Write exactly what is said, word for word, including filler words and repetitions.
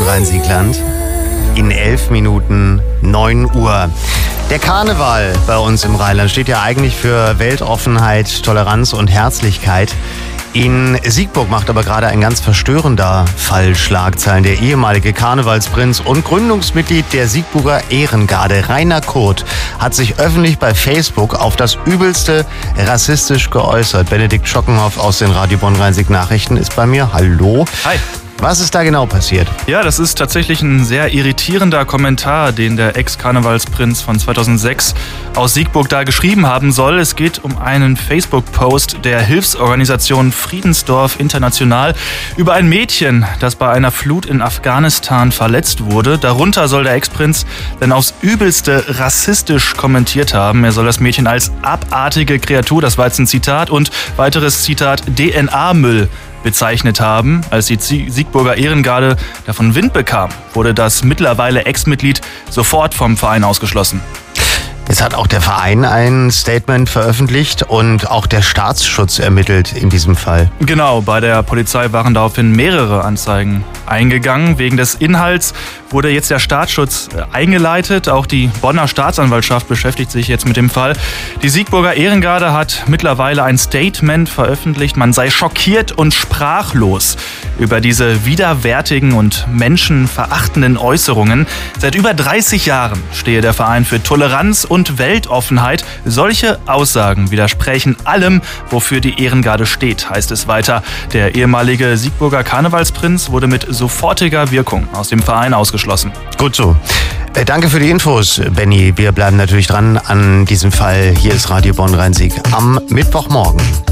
Bonn-Rhein-Sieg-Land. In elf Minuten neun Uhr. Der Karneval bei uns im Rheinland steht ja eigentlich für Weltoffenheit, Toleranz und Herzlichkeit. In Siegburg macht aber gerade ein ganz verstörender Fall Schlagzeilen. Der ehemalige Karnevalsprinz und Gründungsmitglied der Siegburger Ehrengarde, Rainer Kurt, hat sich öffentlich bei Facebook auf das Übelste rassistisch geäußert. Benedikt Schockenhoff aus den Radio Bonn-Rhein-Sieg Nachrichten ist bei mir. Hallo. Hi. Was ist da genau passiert? Ja, das ist tatsächlich ein sehr irritierender Kommentar, den der Ex-Karnevalsprinz von zweitausendsechs aus Siegburg da geschrieben haben soll. Es geht um einen Facebook-Post der Hilfsorganisation Friedensdorf International über ein Mädchen, das bei einer Flut in Afghanistan verletzt wurde. Darunter soll der Ex-Prinz dann aufs Übelste rassistisch kommentiert haben. Er soll das Mädchen als abartige Kreatur, das war jetzt ein Zitat, und weiteres Zitat, D N A-Müll bezeichnet haben. Als die Siegburger Ehrengarde davon Wind bekam, wurde das mittlerweile Ex-Mitglied sofort vom Verein ausgeschlossen. Jetzt hat auch der Verein ein Statement veröffentlicht und auch der Staatsschutz ermittelt in diesem Fall. Genau, bei der Polizei waren daraufhin mehrere Anzeigen eingegangen. Wegen des Inhalts wurde jetzt der Staatsschutz eingeleitet. Auch die Bonner Staatsanwaltschaft beschäftigt sich jetzt mit dem Fall. Die Siegburger Ehrengarde hat mittlerweile ein Statement veröffentlicht. Man sei schockiert und sprachlos über diese widerwärtigen und menschenverachtenden Äußerungen. Seit über dreißig Jahren stehe der Verein für Toleranz und Weltoffenheit. Solche Aussagen widersprechen allem, wofür die Ehrengarde steht, heißt es weiter. Der ehemalige Siegburger Karnevalsprinz wurde mit sofortiger Wirkung aus dem Verein ausgeschlossen. Gut so. Äh, danke für die Infos, Benny. Wir bleiben natürlich dran an diesem Fall. Hier ist Radio Bonn-Rhein-Sieg am Mittwochmorgen.